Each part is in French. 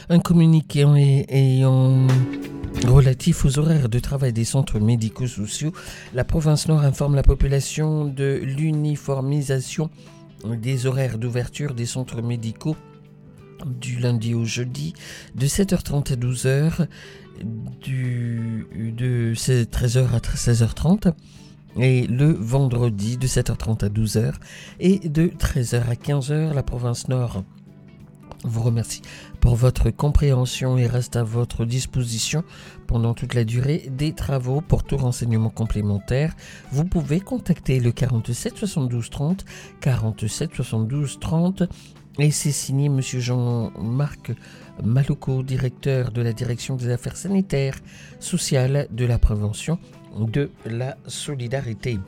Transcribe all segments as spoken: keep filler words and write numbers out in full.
Un communiqué ayant relatif aux horaires de travail des centres médico-sociaux, la province Nord informe la population de l'uniformisation des horaires d'ouverture des centres médicaux du lundi au jeudi de sept heures trente à douze heures, du, de treize heures à seize heures trente, et le vendredi de sept heures trente à douze heures et de treize heures à quinze heures. La province Nord vous remercie pour votre compréhension et reste à votre disposition pendant toute la durée des travaux. Pour tout renseignement complémentaire, vous pouvez contacter le quarante-sept soixante-douze trente, quarante-sept soixante-douze trente, et c'est signé Monsieur Jean-Marc Malouko, directeur de la direction des affaires sanitaires, sociales, de la prévention, de la solidarité.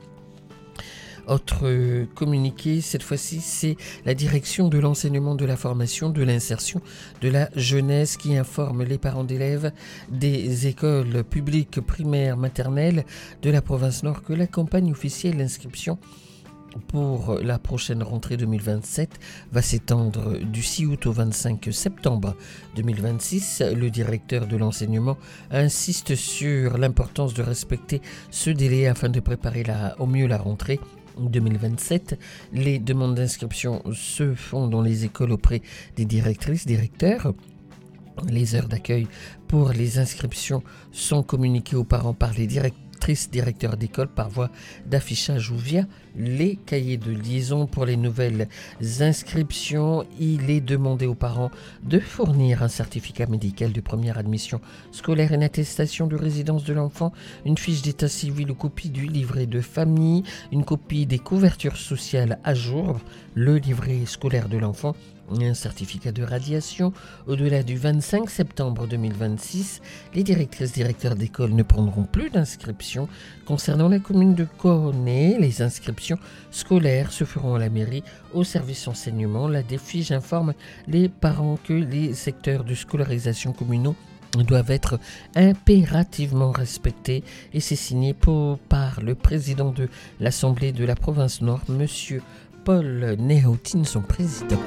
Autre communiqué, cette fois-ci, c'est la direction de l'enseignement, de la formation, de l'insertion, de la jeunesse qui informe les parents d'élèves des écoles publiques primaires maternelles de la province Nord que la campagne officielle d'inscription pour la prochaine rentrée deux mille vingt-sept va s'étendre du six août au vingt-cinq septembre deux mille vingt-six. Le directeur de l'enseignement insiste sur l'importance de respecter ce délai afin de préparer la, au mieux la rentrée deux mille vingt-sept. Les demandes d'inscription se font dans les écoles auprès des directrices, directeurs. Les heures d'accueil pour les inscriptions sont communiquées aux parents par les directeurs, directeur d'école par voie d'affichage ou via les cahiers de liaison. Pour les nouvelles inscriptions, il est demandé aux parents de fournir un certificat médical de première admission scolaire, une attestation de résidence de l'enfant, une fiche d'état civil ou copie du livret de famille, une copie des couvertures sociales à jour, le livret scolaire de l'enfant, un certificat de radiation. Au-delà du vingt-cinq septembre deux mille vingt-six, les directrices directeurs d'école ne prendront plus d'inscription. Concernant la commune de Cornet, les inscriptions scolaires se feront à la mairie, au service enseignement. La DEFIGE informe les parents que les secteurs de scolarisation communaux doivent être impérativement respectés, et c'est signé pour, par le président de l'Assemblée de la province Nord, Monsieur Paul Néautine, son président.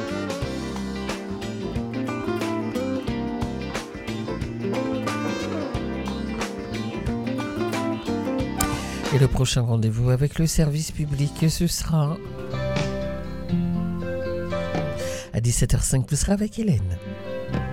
Et le prochain rendez-vous avec le service public, ce sera à dix-sept heures cinq, vous serez avec Hélène.